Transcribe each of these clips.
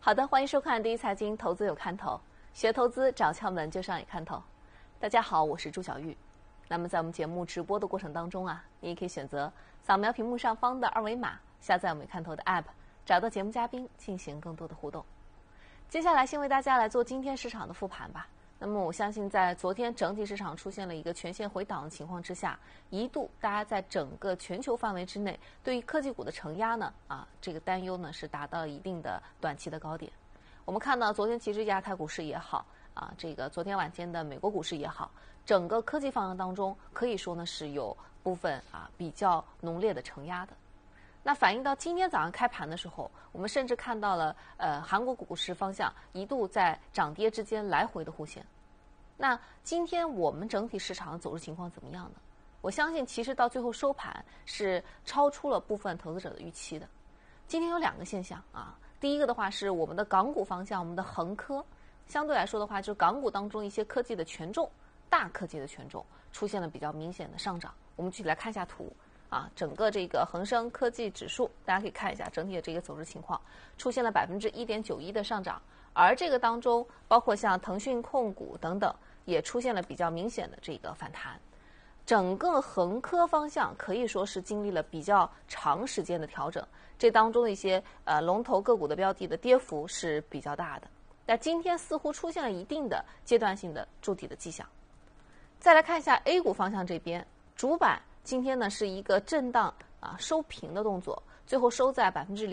好的，欢迎收看第一财经投资有看头，学投资找窍门就上也看头。大家好，我是朱晓玉。那么在我们节目直播的过程当中啊，你也可以选择扫描屏幕上方的二维码，下载我们看头的 App， 找到节目嘉宾进行更多的互动。接下来先为大家来做今天市场的复盘吧。那么我相信在昨天整体市场出现了一个全线回档的情况之下，一度大家在整个全球范围之内对于科技股的承压呢这个担忧呢是达到了一定的短期的高点。我们看到昨天其实亚太股市也好这个昨天晚间的美国股市也好，整个科技方向当中可以说呢是有部分比较浓烈的承压的。那反映到今天早上开盘的时候，我们甚至看到了韩国股市方向一度在涨跌之间来回的互现。那今天我们整体市场的走势情况怎么样呢？我相信其实到最后收盘是超出了部分投资者的预期的。今天有两个现象第一个的话是我们的港股方向，我们的恒科相对来说的话，就是港股当中一些科技的权重，大科技的权重出现了比较明显的上涨。我们具体来看一下图整个这个恒生科技指数，大家可以看一下整体的这个走势情况，出现了1.91%的上涨，而这个当中包括像腾讯控股等等，也出现了比较明显的这个反弹。整个恒科方向可以说是经历了比较长时间的调整，这当中的一些龙头个股的标的的跌幅是比较大的。但今天似乎出现了一定的阶段性的筑底的迹象。再来看一下 A 股方向这边，主板今天呢是一个震荡收平的动作，最后收在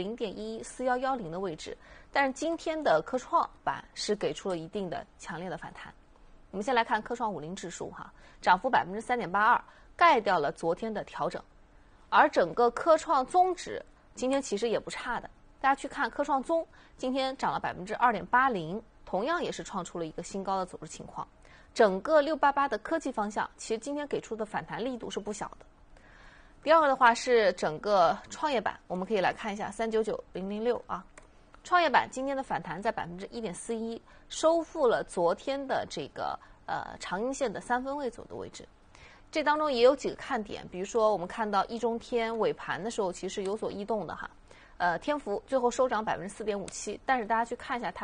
0.14110的位置。但是今天的科创板是给出了一定的强烈的反弹。我们先来看科创50指数涨幅3.82%，盖掉了昨天的调整。而整个科创综指今天其实也不差的，大家去看科创综今天涨了2.80%，同样也是创出了一个新高的走势情况。整个688的科技方向其实今天给出的反弹力度是不小的。第二个的话是整个创业板，我们可以来看一下399006创业板今天的反弹在1.41%，收复了昨天的这个长阴线的3分位左右的位置。这当中也有几个看点，比如说我们看到一中天尾盘的时候其实有所异动的天福最后收涨4.57%，但是大家去看一下它